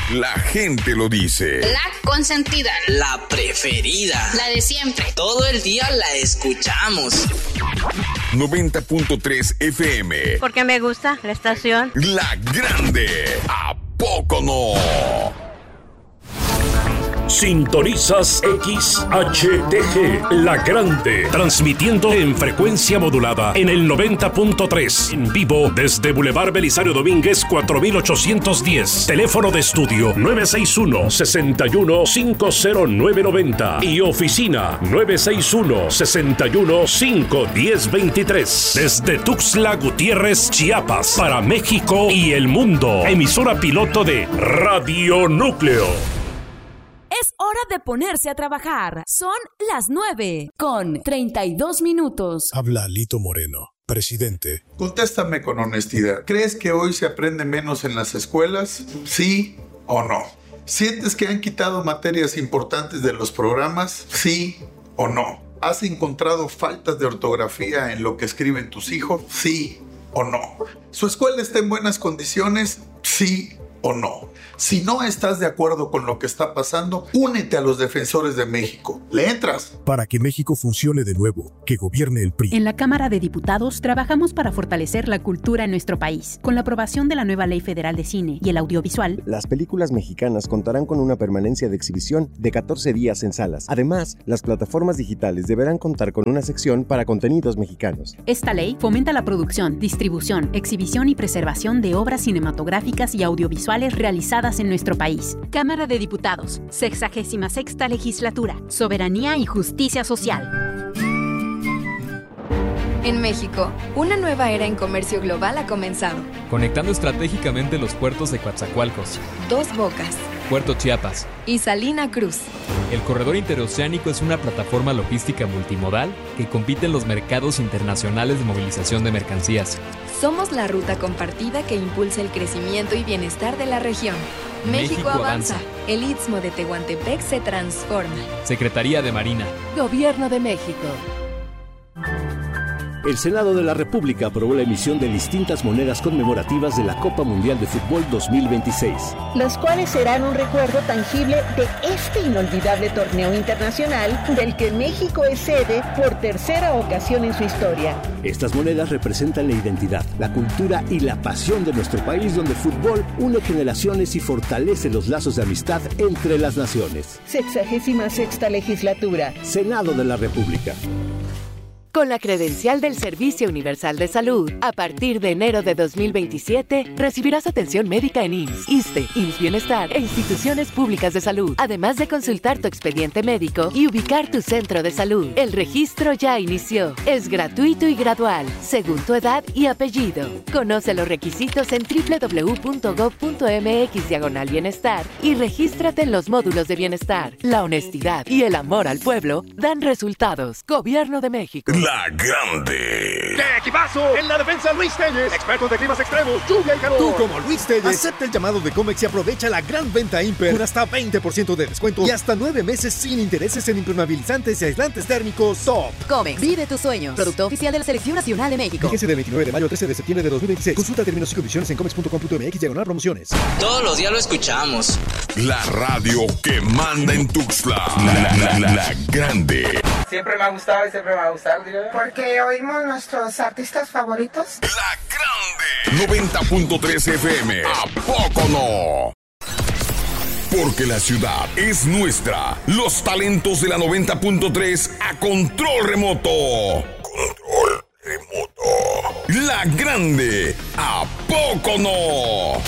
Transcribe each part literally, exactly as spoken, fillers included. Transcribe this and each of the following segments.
La gente lo dice. La consentida. La preferida. La de siempre. Todo el día la escuchamos. noventa punto tres F M. Porque me gusta la estación. La Grande. ¿A poco no? Sintonizas X H T G, La Grande, transmitiendo en frecuencia modulada en el noventa punto tres, en vivo desde Boulevard Belisario Domínguez cuatro mil ochocientos diez, teléfono de estudio nueve seis uno, seis uno cinco cero nueve nueve cero y oficina nueve seis uno, seis uno cinco uno cero dos tres, desde Tuxtla Gutiérrez, Chiapas, para México y el mundo, emisora piloto de Radio Núcleo. Es hora de ponerse a trabajar. Son las nueve con treinta y dos minutos. Habla Lito Moreno, presidente. Contéstame con honestidad. ¿Crees que hoy se aprende menos en las escuelas? ¿Sí o no? ¿Sientes que han quitado materias importantes de los programas? ¿Sí o no? ¿Has encontrado faltas de ortografía en lo que escriben tus hijos? ¿Sí o no? ¿Su escuela está en buenas condiciones? ¿Sí o no? Si no estás de acuerdo con lo que está pasando, únete a los defensores de México. ¿Le entras? Para que México funcione de nuevo, que gobierne el P R I. En la Cámara de Diputados trabajamos para fortalecer la cultura en nuestro país. Con la aprobación de la nueva Ley Federal de Cine y el audiovisual, las películas mexicanas contarán con una permanencia de exhibición de catorce días en salas. Además, las plataformas digitales deberán contar con una sección para contenidos mexicanos. Esta ley fomenta la producción, distribución, exhibición y preservación de obras cinematográficas y audiovisuales realizadas en nuestro país. Cámara de Diputados, sexagésima sexta legislatura, soberanía y justicia social. En México, una nueva era en comercio global ha comenzado. Conectando estratégicamente los puertos de Coatzacoalcos, Dos Bocas, Puerto Chiapas y Salina Cruz. El corredor interoceánico es una plataforma logística multimodal que compite en los mercados internacionales de movilización de mercancías. Somos la ruta compartida que impulsa el crecimiento y bienestar de la región. México, México avanza. avanza. El Istmo de Tehuantepec se transforma. Secretaría de Marina. Gobierno de México. El Senado de la República aprobó la emisión de distintas monedas conmemorativas de la Copa Mundial de Fútbol dos mil veintiséis. Las cuales serán un recuerdo tangible de este inolvidable torneo internacional del que México es sede por tercera ocasión en su historia. Estas monedas representan la identidad, la cultura y la pasión de nuestro país, donde el fútbol une generaciones y fortalece los lazos de amistad entre las naciones. Sexagésima sexta legislatura. Senado de la República. Con la credencial del Servicio Universal de Salud, a partir de enero de dos mil veintisiete, recibirás atención médica en I M S S, ISSSTE, I M S S Bienestar e instituciones públicas de salud, además de consultar tu expediente médico y ubicar tu centro de salud. El registro ya inició. Es gratuito y gradual, según tu edad y apellido. Conoce los requisitos en doble u doble u doble u punto gob punto eme equis diagonal bienestar y regístrate en los módulos de bienestar. La honestidad y el amor al pueblo dan resultados. Gobierno de México. La Grande. ¡Qué equipazo! En la defensa, Luis Telles, experto de climas extremos, lluvia y calor. Tú, como Luis Telles, acepta el llamado de Comex y aprovecha la gran venta Imper con hasta veinte por ciento de descuento y hasta nueve meses sin intereses en impermeabilizantes y aislantes térmicos Top. Comex, vive tus sueños. Producto oficial de la Selección Nacional de México. Fíjese del veintinueve de mayo al trece de septiembre de dos mil veintiséis. Consulta términos y condiciones en comex punto com punto eme equis diagonal promociones. Todos los días lo escuchamos. La radio que manda en Tuxtla. La, la, la, la Grande. Siempre me ha gustado y siempre me va a gustar, ¿sí? Porque oímos nuestros artistas favoritos. La Grande. noventa punto tres F M. ¿A poco no? Porque la ciudad es nuestra. Los talentos de la noventa punto tres a control remoto. Control remoto. La Grande. ¿A poco no?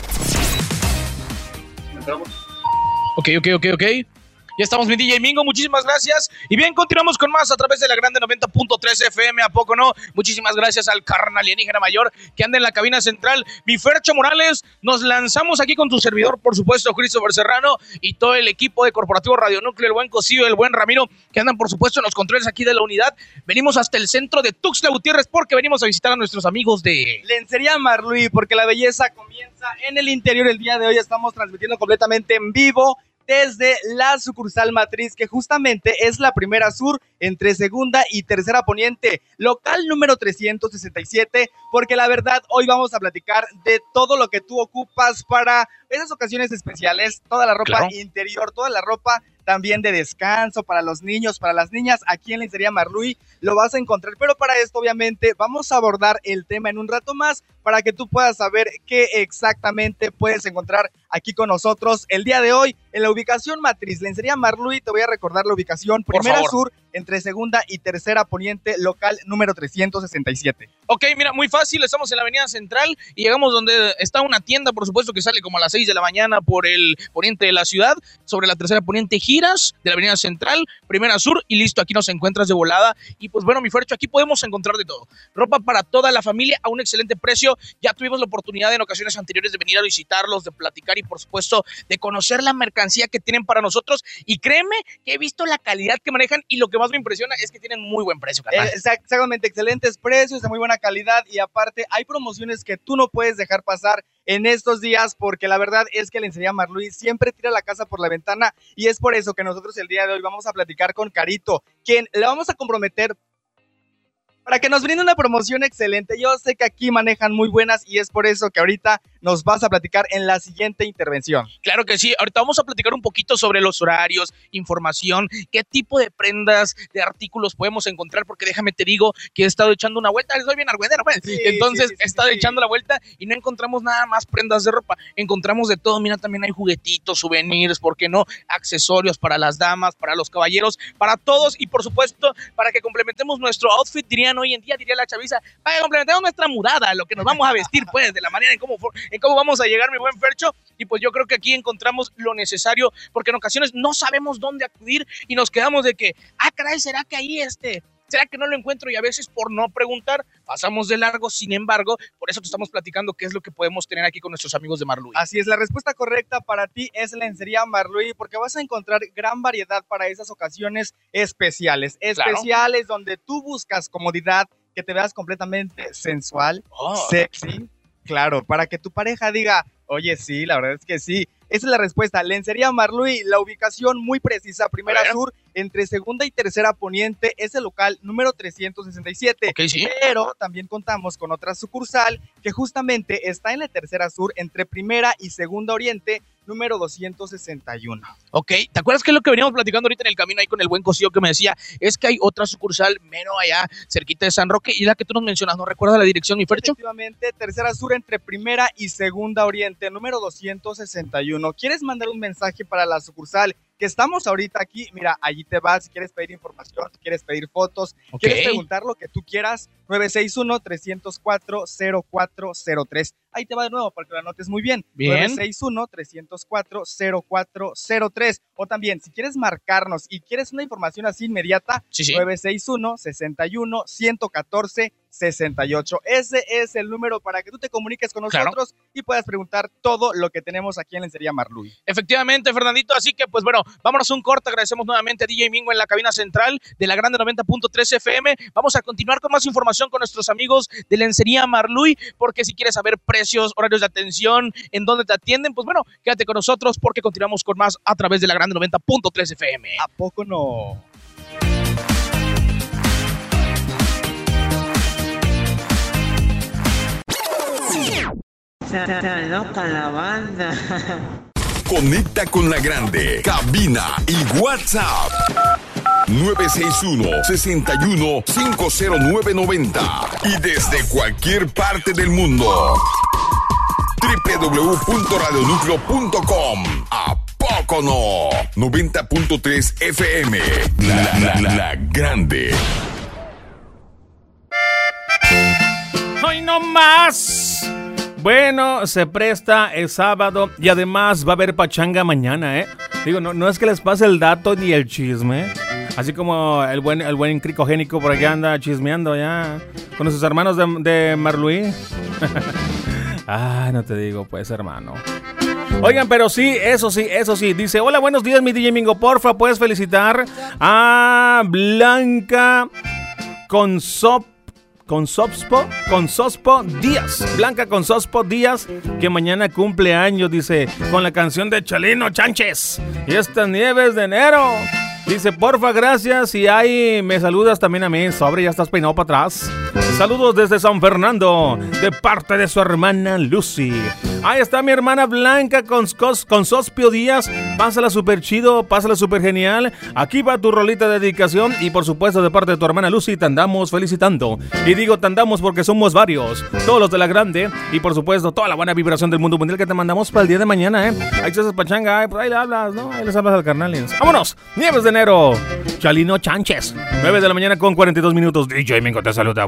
¿Entramos? Ok, ok, ok, ok. Ya estamos, mi D J Mingo, muchísimas gracias. Y bien, continuamos con más a través de la Grande noventa punto tres F M, ¿a poco no? Muchísimas gracias al carnal alienígena mayor que anda en la cabina central, mi Fercho Morales. Nos lanzamos aquí con tu servidor, por supuesto, Christopher Serrano, y todo el equipo de Corporativo Radio Núcleo, el buen Cosío, el buen Ramiro, que andan, por supuesto, en los controles aquí de la unidad. Venimos hasta el centro de Tuxtla Gutiérrez porque venimos a visitar a nuestros amigos de Lencería Marluí, porque la belleza comienza en el interior. El día de hoy estamos transmitiendo completamente en vivo desde la sucursal matriz, que justamente es la primera sur entre segunda y tercera poniente, local número trescientos sesenta y siete, porque la verdad hoy vamos a platicar de todo lo que tú ocupas para esas ocasiones especiales, toda la ropa claro. interior, toda la ropa también de descanso para los niños, para las niñas, aquí en Lencería Marluy lo vas a encontrar, pero para esto obviamente vamos a abordar el tema en un rato más para que tú puedas saber qué exactamente puedes encontrar aquí con nosotros el día de hoy en la ubicación matriz. Lencería Marluy, te voy a recordar la ubicación, primera sur entre segunda y tercera poniente, local número trescientos sesenta y siete. Ok, mira, muy fácil, estamos en la avenida Central y llegamos donde está una tienda, por supuesto que sale como a las seis de la mañana por el poniente de la ciudad, sobre la tercera poniente giras de la avenida Central, primera sur y listo, aquí nos encuentras de volada. Y pues bueno, mi Fercho, aquí podemos encontrar de todo, ropa para toda la familia a un excelente precio. Ya tuvimos la oportunidad en ocasiones anteriores de venir a visitarlos, de platicar y por supuesto de conocer la mercancía que tienen para nosotros, y créeme que he visto la calidad que manejan y lo que más me impresiona es que tienen muy buen precio, carnal. Exactamente, excelentes precios, de muy buena calidad, y aparte hay promociones que tú no puedes dejar pasar en estos días, porque la verdad es que Lencería Marluy siempre tira la casa por la ventana, y es por eso que nosotros el día de hoy vamos a platicar con Carito, quien le vamos a comprometer para que nos brinde una promoción excelente. Yo sé que aquí manejan muy buenas y es por eso que ahorita nos vas a platicar en la siguiente intervención. Claro que sí, ahorita vamos a platicar un poquito sobre los horarios, información, qué tipo de prendas, de artículos podemos encontrar, porque déjame te digo que he estado echando una vuelta, soy bien argüendero, pues. Sí, entonces sí, sí, he estado sí, echando sí. la vuelta y no encontramos nada más prendas de ropa, encontramos de todo. Mira, también hay juguetitos, souvenirs, ¿por qué no? Accesorios para las damas, para los caballeros, para todos, y por supuesto para que complementemos nuestro outfit, dirían hoy en día, diría la chaviza, para que complementemos nuestra mudada, lo que nos vamos a vestir, pues, de la manera en cómo, en cómo vamos a llegar, mi buen Fercho. Y pues yo creo que aquí encontramos lo necesario, porque en ocasiones no sabemos dónde acudir y nos quedamos de que, ah, caray, ¿será que ahí este... ¿será que no lo encuentro? Y a veces por no preguntar pasamos de largo. Sin embargo, por eso te estamos platicando qué es lo que podemos tener aquí con nuestros amigos de Marluy. Así es, la respuesta correcta para ti es Lencería Marluy, porque vas a encontrar gran variedad para esas ocasiones especiales. Especiales claro. donde tú buscas comodidad, que te veas completamente sensual, oh. sexy, claro, para que tu pareja diga, oye, sí, la verdad es que sí. Esa es la respuesta. Lencería Marluy, la ubicación muy precisa, primera sur, entre segunda y tercera poniente, es el local número trescientos sesenta y siete. Okay, sí. Pero también contamos con otra sucursal que justamente está en la tercera sur, entre primera y segunda oriente, número doscientos sesenta y uno. Ok, ¿te acuerdas que es lo que veníamos platicando ahorita en el camino ahí con el buen Cosío, que me decía, es que hay otra sucursal mero allá, cerquita de San Roque, y la que tú nos mencionas, ¿no recuerdas la dirección, mi Fercho? Efectivamente, tercera sur entre primera y segunda oriente, número doscientos sesenta y uno. ¿Quieres mandar un mensaje para la sucursal que estamos ahorita aquí? Mira, allí te vas, si quieres pedir información, si quieres pedir fotos, okay. quieres preguntar lo que tú quieras, nueve seis uno, tres cero cuatro, cero cuatro cero tres. Ahí te va de nuevo para que lo anotes muy bien. bien. nueve seis uno, tres cero cuatro, cero cuatro cero tres. O también, si quieres marcarnos y quieres una información así inmediata, sí, sí. nueve seis uno, sesenta y uno, ciento catorce, sesenta y ocho. Ese es el número para que tú te comuniques con nosotros claro. y puedas preguntar todo lo que tenemos aquí en Lencería Marluy. Efectivamente, Fernandito, así que pues bueno, vámonos a un corte. Agradecemos nuevamente a D J Mingo en la cabina central de la Grande noventa punto tres F M. Vamos a continuar con más información con nuestros amigos de Lencería Marluy, porque si quieres saber precios, horarios de atención, en dónde te atienden, pues bueno, quédate con nosotros porque continuamos con más a través de la Grande noventa punto tres F M. ¿A poco no? Está loca la banda. Conecta con la Grande, cabina y WhatsApp nueve seis uno, seis uno, cinco cero nueve nueve cero y desde cualquier parte del mundo doble u doble u doble u punto radio núcleo punto com. ¿A poco no? noventa punto tres F M, la, la, la, la Grande. ¡Hoy no más! Bueno, se presta el sábado y además va a haber pachanga mañana, ¿eh? Digo, no, no es que les pase el dato ni el chisme. Así como el buen, el buen cricogénico por allá anda chismeando ya con sus hermanos de, de Marluy. Ah, no te digo pues, hermano. Oigan, pero sí, eso sí, eso sí. Dice, hola, buenos días, mi D J Mingo. Porfa, puedes felicitar a Blanca Consop con Sospo, con Sospo Díaz. Blanca con Sospo Díaz, que mañana cumple años, dice, con la canción de Chalino Chánchez. Y estas nieves de enero. Dice, porfa, gracias. Y ahí me saludas también a mí. Sobre, ya estás peinado para atrás. Saludos desde San Fernando, de parte de su hermana Lucy. Ahí está mi hermana Blanca con, con Sospio Díaz. Pásala súper chido, pásala súper genial. Aquí va tu rolita de dedicación. Y por supuesto, de parte de tu hermana Lucy, te andamos felicitando. Y digo te andamos porque somos varios. Todos los de la grande. Y por supuesto, toda la buena vibración del mundo mundial que te mandamos para el día de mañana, ¿eh? Ahí estás pachanga, pues ahí le hablas, ¿no? Ahí les hablas al carnalins. ¡Vámonos! Nieves de enero. Chalino Chánchez. nueve de la mañana con cuarenta y dos minutos. D J Mingo te saluda.